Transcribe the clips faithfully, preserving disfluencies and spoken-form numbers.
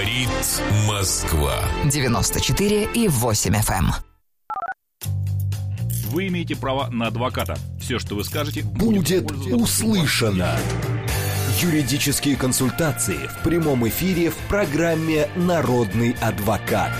Говорит Москва. девяносто четыре и восемь эф эм. Вы имеете право на адвоката. Все, что вы скажете, будет услышано. Юридические консультации в прямом эфире в программе «Народный адвокат».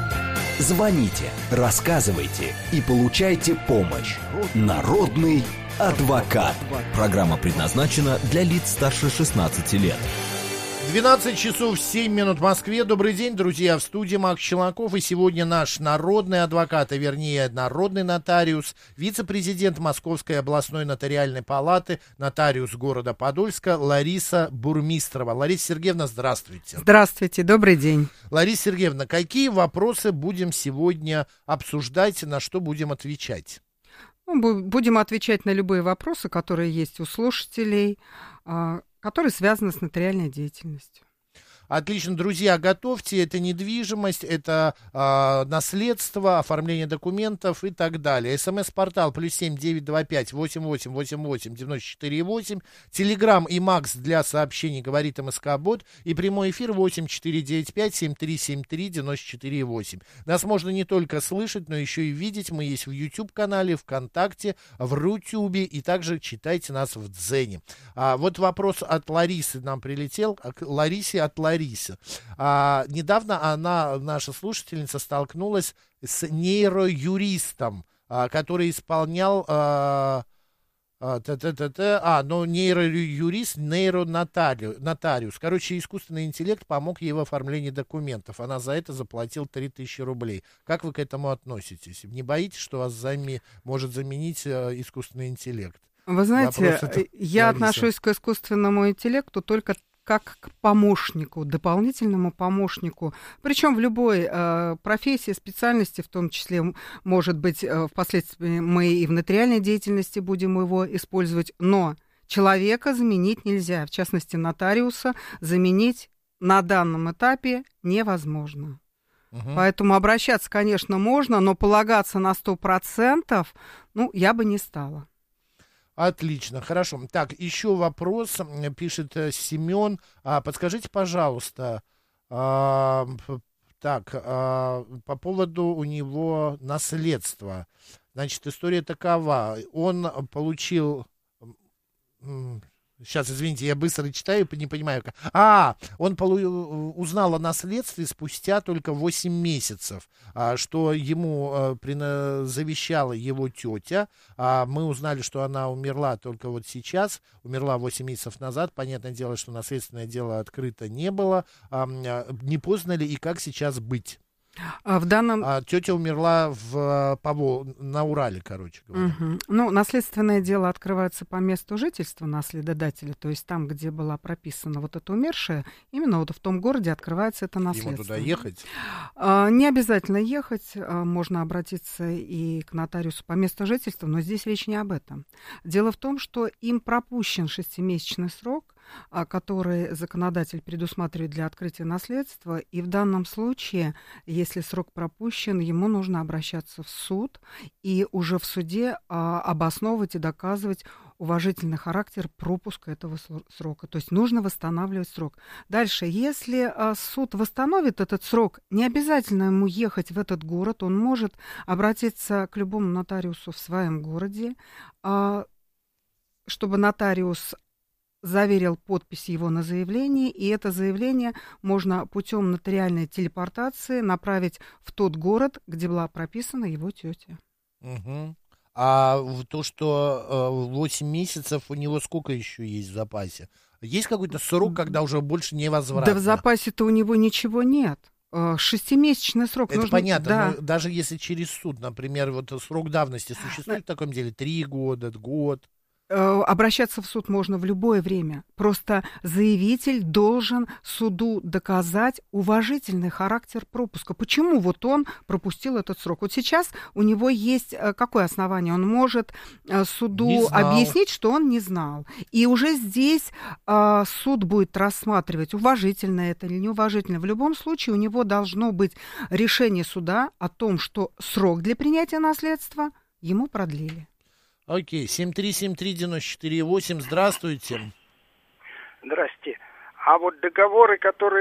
Звоните, рассказывайте и получайте помощь. «Народный адвокат». Программа предназначена для лиц старше шестнадцати лет. двенадцать часов семь минут в Москве. Добрый день, друзья. В студии Макс Челноков. И сегодня наш народный адвокат, а вернее народный нотариус, вице-президент Московской областной нотариальной палаты, нотариус города Подольска Лариса Бурмистрова. Лариса Сергеевна, здравствуйте. Здравствуйте, добрый день. Лариса Сергеевна, какие вопросы будем сегодня обсуждать, на что будем отвечать? Ну, будем отвечать на любые вопросы, которые есть у слушателей, которые связаны с нотариальной деятельностью. Отлично, друзья, готовьте, это недвижимость, это э, наследство, оформление документов и так далее. СМС-портал плюс семь девять два пять восемь восемь восемь восемь девяносто четыре восемь. Телеграм и Макс для сообщений говорит МСК-бот. И прямой эфир восемь четыре девять пять семь три семь три девяносто четыре восемь. Нас можно не только слышать, но еще и видеть. Мы есть в YouTube-канале, ВКонтакте, в Рутюбе, и также читайте нас в Дзене. А, вот вопрос от Ларисы нам прилетел. К Ларисе от Ларисы. Лариса. А, недавно она, наша слушательница, столкнулась с нейроюристом, а, который исполнял а, а, т -т -т -т, а, ну, нейроюрист, нейронотариус. Короче, искусственный интеллект помог ей в оформлении документов. Она за это заплатила три тысячи рублей. Как вы к этому относитесь? Не боитесь, что вас заме... может заменить а, искусственный интеллект? Вы знаете, я Лариса. отношусь к искусственному интеллекту только как к помощнику, дополнительному помощнику. Причем в любой э, профессии, специальности, в том числе, может быть, э, впоследствии мы и в нотариальной деятельности будем его использовать, но человека заменить нельзя. В частности, нотариуса заменить на данном этапе невозможно. Угу. Поэтому обращаться, конечно, можно, но полагаться на сто процентов, ну, я бы не стала. Отлично, хорошо. Так, еще вопрос, пишет Семен. А, подскажите, пожалуйста, а, так, а, по поводу у него наследства. Значит, история такова. Он получил... Сейчас, извините, я быстро читаю, не понимаю. А, он полу... узнал о наследстве спустя только восемь месяцев, а, что ему а, прина... завещала его тетя. А, мы узнали, что она умерла только вот сейчас, умерла восемь месяцев назад. Понятное дело, что наследственное дело открыто не было. А, не поздно ли и как сейчас быть? А в данном... а, тетя умерла в, по, на Урале, короче говоря. Угу. Ну, наследственное дело открывается по месту жительства наследодателя, то есть там, где была прописана вот эта умершая, именно вот в том городе открывается это наследство. Ему туда ехать? А, не обязательно ехать, а, можно обратиться и к нотариусу по месту жительства, но здесь речь не об этом. Дело в том, что им пропущен шестимесячный срок, который законодатель предусматривает для открытия наследства, и в данном случае, если срок пропущен, ему нужно обращаться в суд и уже в суде а, обосновывать и доказывать уважительный характер пропуска этого срока. То есть нужно восстанавливать срок. Дальше, если а, суд восстановит этот срок, не обязательно ему ехать в этот город, он может обратиться к любому нотариусу в своем городе, а, чтобы нотариус заверил подпись его на заявлении, и это заявление можно путем нотариальной телепортации направить в тот город, где была прописана его тетя. Угу. А то, что восемь месяцев, у него сколько еще есть в запасе? Есть какой-то срок, когда уже больше невозвратно? Да в запасе-то у него ничего нет. Шестимесячный срок. Это нужно... понятно, да. Но даже если через суд, например, вот срок давности существует в таком деле? Три года, год? Обращаться в суд можно в любое время. Просто заявитель должен суду доказать уважительный характер пропуска. Почему вот он пропустил этот срок? Вот сейчас у него есть какое основание? Он может суду объяснить, что он не знал. И уже здесь а, суд будет рассматривать, уважительно это или неуважительно. В любом случае у него должно быть решение суда о том, что срок для принятия наследства ему продлили. Окей, семь три семь три девяносто четыре восемь, здравствуйте. Здрасте. А вот договоры, которые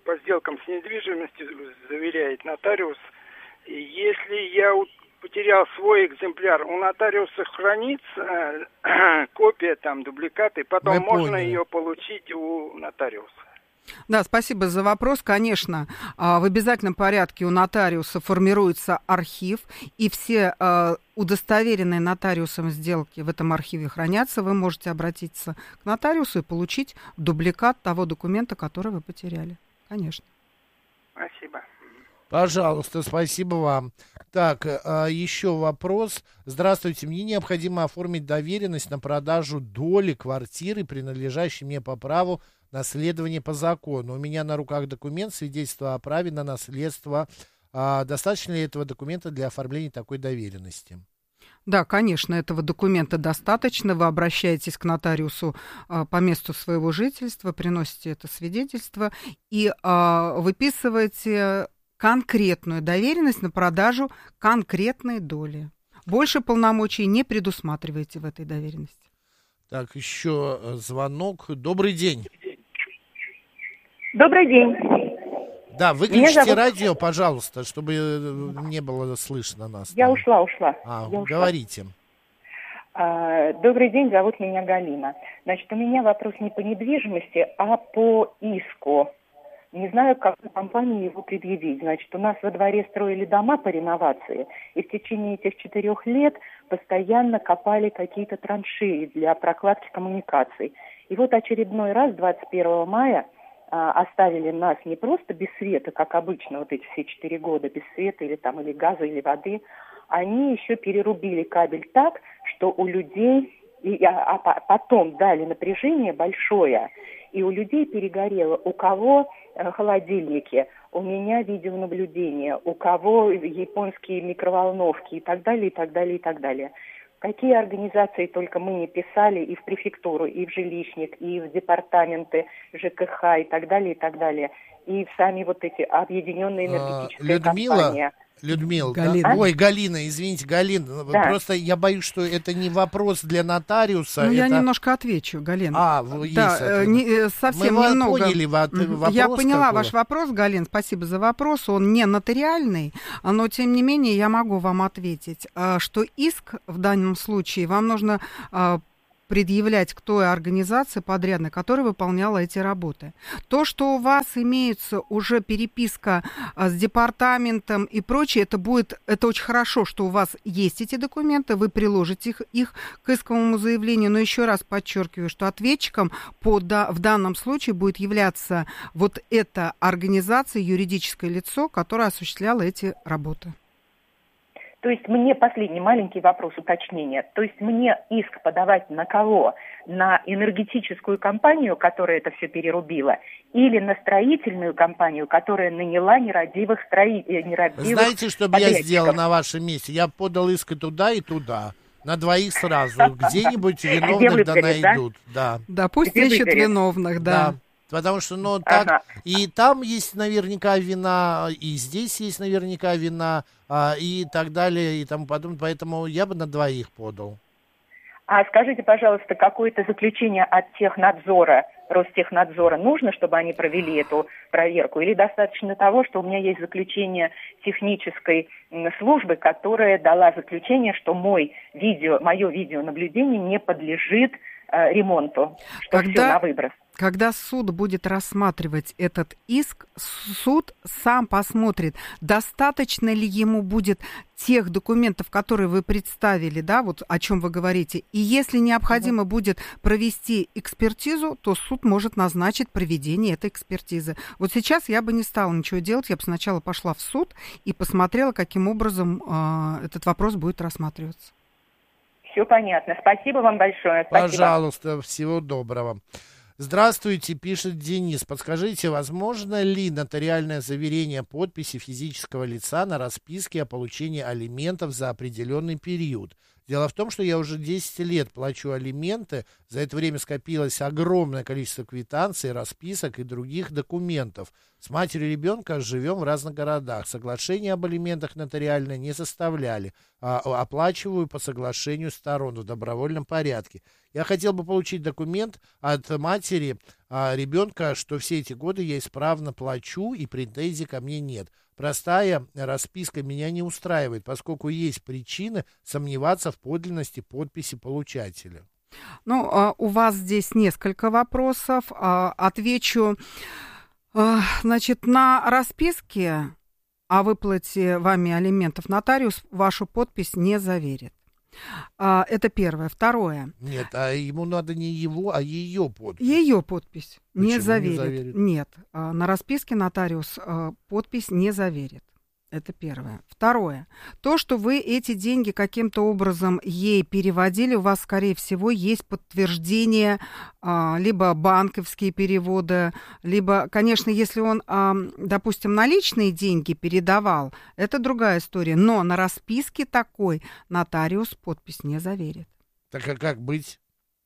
по сделкам с недвижимостью заверяет нотариус. И если я потерял свой экземпляр, у нотариуса хранится э, копия, там, дубликаты, потом Мы можно поняли. ее получить у нотариуса. Да, спасибо за вопрос. Конечно, в обязательном порядке у нотариуса формируется архив, и все удостоверенные нотариусом сделки в этом архиве хранятся. Вы можете обратиться к нотариусу и получить дубликат того документа, который вы потеряли. Конечно. Спасибо. Пожалуйста, спасибо вам. Так, еще вопрос. Здравствуйте, мне необходимо оформить доверенность на продажу доли квартиры, принадлежащей мне по праву наследования по закону. У меня на руках документ, свидетельство о праве на наследство. А достаточно ли этого документа для оформления такой доверенности? Да, конечно, этого документа достаточно. Вы обращаетесь к нотариусу а, по месту своего жительства, приносите это свидетельство и а, выписываете конкретную доверенность на продажу конкретной доли. Больше полномочий не предусматриваете в этой доверенности. Так, еще звонок. Добрый день. Добрый день. Да, выключите зовут... радио, пожалуйста, чтобы не было слышно нас. Я там. ушла, ушла. А, Я ушла. говорите. А, добрый день, зовут меня Галина. Значит, у меня вопрос не по недвижимости, а по иску. Не знаю, как компании его предъявить. Значит, у нас во дворе строили дома по реновации, и в течение этих четырех лет постоянно копали какие-то траншеи для прокладки коммуникаций. И вот очередной раз, двадцать первого мая, оставили нас не просто без света, как обычно вот эти все четыре года, без света или там или газа, или воды, они еще перерубили кабель так, что у людей, и, а, а потом дали напряжение большое, и у людей перегорело, у кого э, холодильники, у меня видеонаблюдение, у кого японские микроволновки и так далее, и так далее, и так далее. Какие организации только мы не писали и в префектуру, и в жилищник, и в департаменты ЖКХ и так далее, и так далее. И в сами вот эти объединенные энергетические а, Людмила, компании. Людмила, Галина. да? Ой, Галина, извините, Галина, Да. просто я боюсь, что это не вопрос для нотариуса. Ну, это... я немножко отвечу, Галина. А, есть да, это. не, совсем Мы немного. поняли ва- вопрос. Я поняла какой. ваш вопрос, Галин, спасибо за вопрос. Он не нотариальный, но, тем не менее, я могу вам ответить, что иск в данном случае вам нужно предъявлять к той организации подрядной, которая выполняла эти работы. То, что у вас имеется уже переписка а, с департаментом и прочее, это будет, это очень хорошо, что у вас есть эти документы, вы приложите их, их к исковому заявлению, но еще раз подчеркиваю, что ответчиком по, да, в данном случае будет являться вот эта организация, юридическое лицо, которое осуществляло эти работы. То есть мне последний маленький вопрос уточнения. То есть мне иск подавать на кого? На энергетическую компанию, которая это все перерубила, или на строительную компанию, которая наняла нерадивых строителей? Знаете, что бы я сделал на вашем месте? Я подал иск и туда, и туда. На двоих сразу. Где-нибудь виновных да найдут. Да, да пусть ищут виновных, да. Потому что, ну, так, ага. и там есть наверняка вина, и здесь есть наверняка вина, а, и так далее, и тому подобное. Поэтому я бы на двоих подал. А скажите, пожалуйста, какое-то заключение от технадзора, Ростехнадзора нужно, чтобы они провели эту проверку? Или достаточно того, что у меня есть заключение технической службы, которая дала заключение, что мой видео, мое видеонаблюдение не подлежит э, ремонту, что Когда... все на выброс? Когда суд будет рассматривать этот иск, суд сам посмотрит, достаточно ли ему будет тех документов, которые вы представили, да, вот о чем вы говорите. И если необходимо mm-hmm. будет провести экспертизу, то суд может назначить проведение этой экспертизы. Вот сейчас я бы не стала ничего делать, я бы сначала пошла в суд и посмотрела, каким образом э, этот вопрос будет рассматриваться. Все понятно. Спасибо вам большое. Спасибо. Пожалуйста, всего доброго. Здравствуйте, пишет Денис. Подскажите, возможно ли нотариальное заверение подписи физического лица на расписке о получении алиментов за определенный период? Дело в том, что я уже десять лет плачу алименты. За это время скопилось огромное количество квитанций, расписок и других документов. С матерью ребенка живем в разных городах. Соглашение об алиментах нотариально не составляли. а, оплачиваю по соглашению сторон в добровольном порядке. Я хотел бы получить документ от матери а, ребенка, что все эти годы я исправно плачу и претензий ко мне нет. Простая расписка меня не устраивает, поскольку есть причины сомневаться в подлинности подписи получателя. Ну, а, у вас здесь несколько вопросов. А, отвечу. А, значит, на расписке о выплате вами алиментов нотариус вашу подпись не заверит. А, это первое. Второе. Нет, а ему надо не его, а ее подпись. Ее подпись Почему не заверит. не заверит? Нет, а, на расписке нотариус а, подпись не заверит. Это первое. Второе. То, что вы эти деньги каким-то образом ей переводили, у вас, скорее всего, есть подтверждение, а, либо банковские переводы, либо, конечно, если он, а, допустим, наличные деньги передавал, это другая история. Но на расписке такой нотариус подпись не заверит. Так а как быть?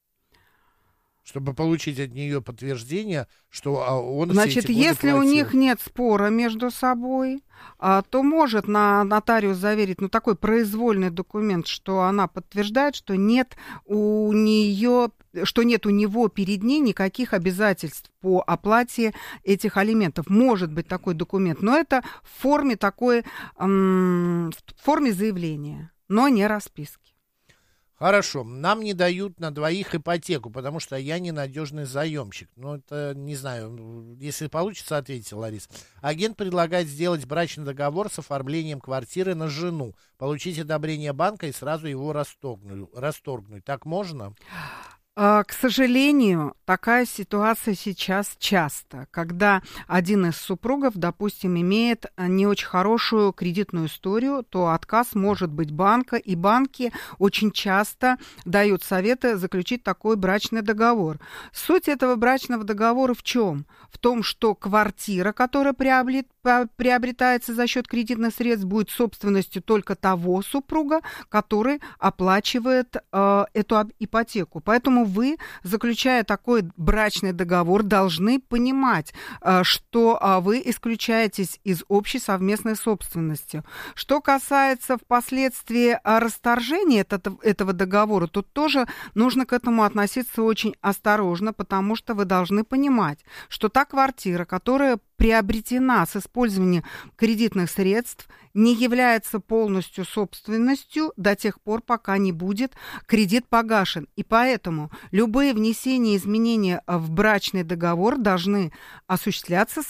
Чтобы получить от нее подтверждение, что он Значит, все эти годы если платил. у них нет спора между собой, а, то может на нотариус заверить, ну, такой произвольный документ, что она подтверждает, что нет у нее, что нет у него перед ней никаких обязательств по оплате этих алиментов. Может быть такой документ, но это в форме такой, м- в форме заявления, но не расписки. Хорошо, нам не дают на двоих ипотеку, потому что я ненадежный заемщик. Ну, это, не знаю, если получится, ответьте, Лариса. Агент предлагает сделать брачный договор с оформлением квартиры на жену, получить одобрение банка и сразу его расторгнуть. расторгнуть. Так можно? К сожалению, такая ситуация сейчас часто, когда один из супругов, допустим, имеет не очень хорошую кредитную историю, то отказ может быть банка, и банки очень часто дают советы заключить такой брачный договор. Суть этого брачного договора в чем? В том, что квартира, которая приобретается за счет кредитных средств, будет собственностью только того супруга, который оплачивает э, эту ипотеку. Поэтому вы, заключая такой брачный договор, должны понимать, что вы исключаетесь из общей совместной собственности. Что касается впоследствии расторжения этого договора, то тоже нужно к этому относиться очень осторожно, потому что вы должны понимать, что та квартира, которая приобретена с использованием кредитных средств, не является полностью собственностью до тех пор, пока не будет кредит погашен. И поэтому любые внесения изменения в брачный договор должны осуществляться